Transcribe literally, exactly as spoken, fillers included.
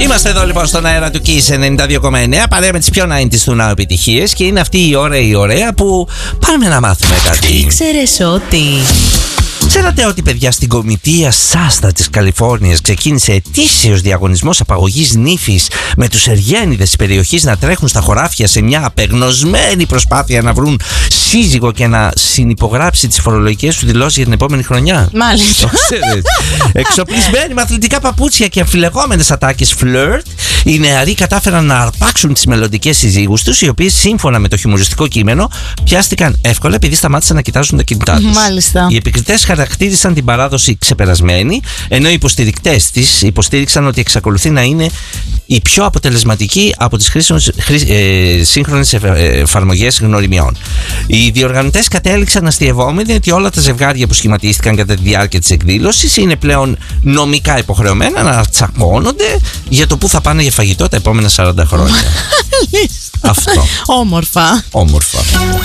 Είμαστε εδώ λοιπόν στον αέρα του Kiss ενενήντα δύο κόμμα εννέα, παρέα με τις πιο ενενήντα του Now επιτυχίες, και είναι αυτή η ώρα η ωραία που πάμε να μάθουμε κάτι. Ήξερες ότι... Ξέρατε ότι, παιδιά, στην κομιτεία Σάστα της Καλιφόρνιας ξεκίνησε ετήσιος διαγωνισμός απαγωγής νύφης, με τους εργένιδες της περιοχής να τρέχουν στα χωράφια σε μια απεγνωσμένη προσπάθεια να βρουν σύζυγο και να συνυπογράψει τις φορολογικές του δηλώσεις για την επόμενη χρονιά. Μάλιστα. Εξοπλισμένοι με αθλητικά παπούτσια και αμφιλεγόμενες ατάκες φλερτ, οι νεαροί κατάφεραν να αρπάξουν τις μελλοντικές συζύγους τους, οι οποίες σύμφωνα με το χιουμοριστικό κείμενο πιάστηκαν εύκολα επειδή σταμάτησαν να κοιτάζουν τα κινητά τους. Μάλιστα. Οι επικριτές χαρακτήρισαν την παράδοση ξεπερασμένη, ενώ οι υποστηρικτές της υποστήριξαν ότι εξακολουθεί να είναι η πιο αποτελεσματική από τις χρήσιμες, χρή, ε, σύγχρονες εφαρμογές γνωριμιών. Οι διοργανωτές κατέληξαν αστειευόμενοι ότι όλα τα ζευγάρια που σχηματίστηκαν κατά τη διάρκεια της εκδήλωσης είναι πλέον νομικά υποχρεωμένα να τσακώνονται για το που θα πάνε για φαγητό τα επόμενα σαράντα χρόνια. Αυτό. Όμορφα. Όμορφα.